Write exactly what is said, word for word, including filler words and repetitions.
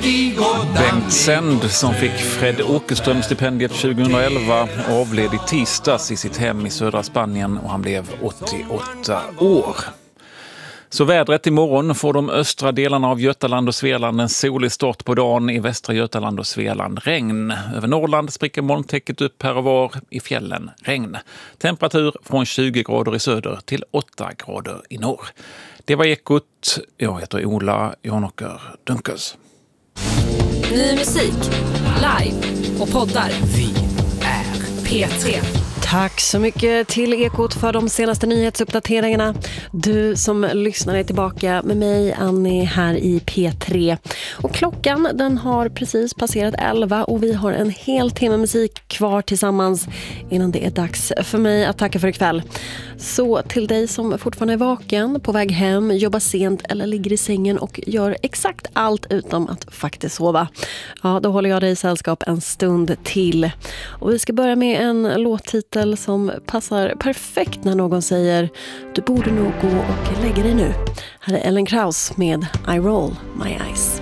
Bengt Sänd, som fick Fred Åkerström-stipendiet tjugohundraelva, avled i tisdags i sitt hem i södra Spanien och han blev åttioåtta år. Så vädret imorgon får de östra delarna av Götaland och Svealand en solig start på dagen, i västra Götaland och Svealand regn. Över Norrland spricker molntäcket upp här och var, i fjällen regn. Temperatur från tjugo grader i söder till åtta grader i norr. Det var Ekot. Jag heter Ola Janåker Dunkers. Ny musik, live och poddar. Vi är P tre. Tack så mycket till Ekot för de senaste nyhetsuppdateringarna. Du som lyssnar är tillbaka med mig, Annie, här i P tre. Och klockan, den har precis passerat elva och vi har en hel timme musik kvar tillsammans innan det är dags för mig att tacka för ikväll. Så till dig som fortfarande är vaken, på väg hem, jobbar sent eller ligger i sängen och gör exakt allt utom att faktiskt sova. Ja, då håller jag dig i sällskap en stund till. Och vi ska börja med en låttitel som passar perfekt när någon säger du borde nog gå och lägga dig nu. Här är Ellen Krauss med I Roll My Eyes.